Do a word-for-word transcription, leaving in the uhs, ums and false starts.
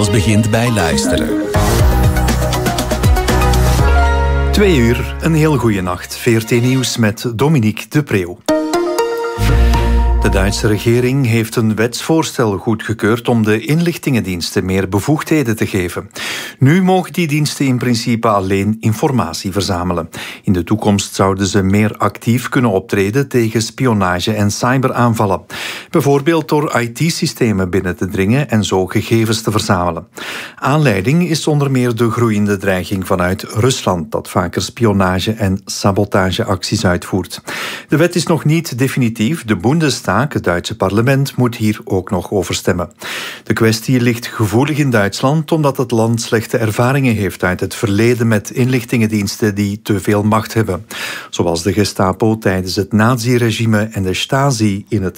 Alles begint bij luisteren. Twee uur, een heel goede nacht. V R T Nieuws met Dominique de Preeuw. De Duitse regering heeft een wetsvoorstel goedgekeurd om de inlichtingendiensten meer bevoegdheden te geven. Nu mogen die diensten in principe alleen informatie verzamelen. In de toekomst zouden ze meer actief kunnen optreden tegen spionage en cyberaanvallen. Bijvoorbeeld door I T-systemen binnen te dringen en zo gegevens te verzamelen. Aanleiding is onder meer de groeiende dreiging vanuit Rusland, dat vaker spionage- en sabotageacties uitvoert. De wet is nog niet definitief. De Bundestag, het Duitse parlement, moet hier ook nog over stemmen. De kwestie ligt gevoelig in Duitsland omdat het land slechte ervaringen heeft uit het verleden met inlichtingendiensten die te veel macht hebben. Zoals de Gestapo tijdens het naziregime en de Stasi in het